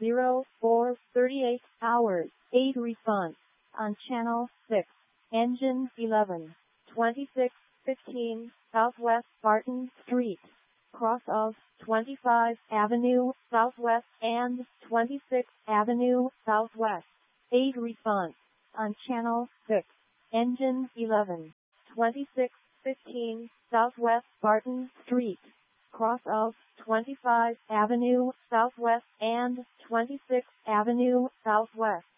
04 38 hours. 8 response on channel 6. Engine 11. 2615 Southwest Barton Street. Cross of 25 Avenue Southwest and 26 Avenue Southwest. 8 response on channel 6. Engine 11. 2615 Southwest Barton Street. Cross of 25 Avenue Southwest and 26 Avenue Southwest.